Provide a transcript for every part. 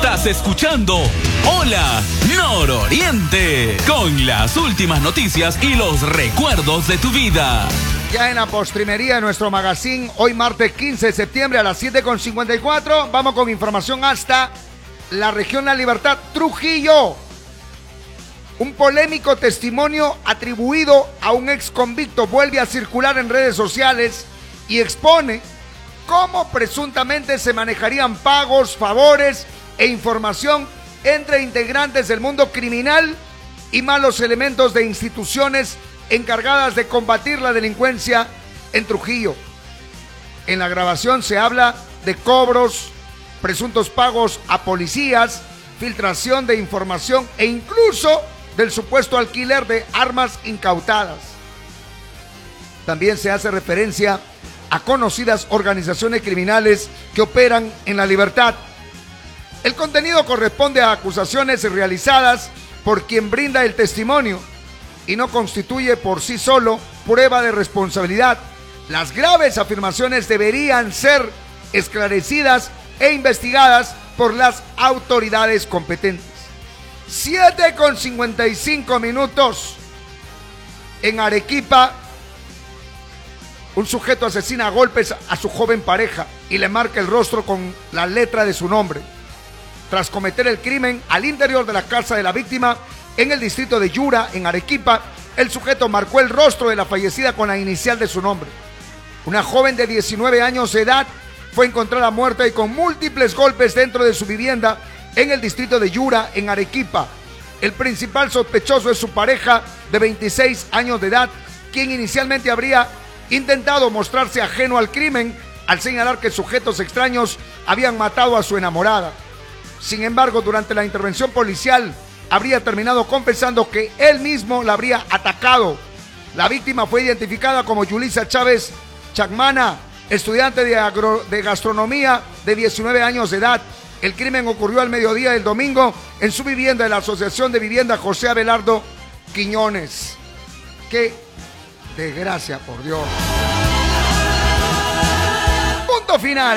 Estás escuchando Hola Nororiente, con las últimas noticias y los recuerdos de tu vida. Ya en la postrimería de nuestro magazine, hoy martes 15 de septiembre a las 7:54, vamos con información hasta la región La Libertad, Trujillo. Un polémico testimonio atribuido a un ex convicto vuelve a circular en redes sociales y expone cómo presuntamente se manejarían pagos, favores e información entre integrantes del mundo criminal y malos elementos de instituciones encargadas de combatir la delincuencia en Trujillo. En la grabación se habla de cobros, presuntos pagos a policías, filtración de información e incluso del supuesto alquiler de armas incautadas. También se hace referencia a conocidas organizaciones criminales que operan en La Libertad. El contenido corresponde a acusaciones realizadas por quien brinda el testimonio y no constituye por sí solo prueba de responsabilidad. Las graves afirmaciones deberían ser esclarecidas e investigadas por las autoridades competentes. 7:55 en Arequipa. Un sujeto asesina a golpes a su joven pareja y le marca el rostro con la letra de su nombre. Tras cometer el crimen al interior de la casa de la víctima en el distrito de Yura, en Arequipa, el sujeto marcó el rostro de la fallecida con la inicial de su nombre. Una joven de 19 años de edad fue encontrada muerta y con múltiples golpes dentro de su vivienda en el distrito de Yura, en Arequipa. El principal sospechoso es su pareja de 26 años de edad, quien inicialmente habría intentado mostrarse ajeno al crimen al señalar que sujetos extraños habían matado a su enamorada. Sin embargo, durante la intervención policial, habría terminado confesando que él mismo la habría atacado. La víctima fue identificada como Yulisa Chávez Chacmana, estudiante de gastronomía de 19 años de edad. El crimen ocurrió al mediodía del domingo en su vivienda de la Asociación de Vivienda José Abelardo Quiñones. ¡Qué desgracia, por Dios! Punto final.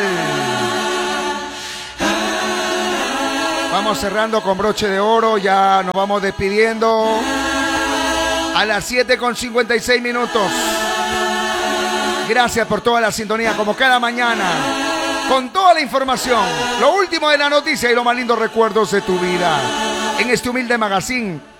Vamos cerrando con broche de oro, ya nos vamos despidiendo a las 7:56. Gracias por toda la sintonía, como cada mañana, con toda la información, lo último de la noticia y los más lindos recuerdos de tu vida, en este humilde magazine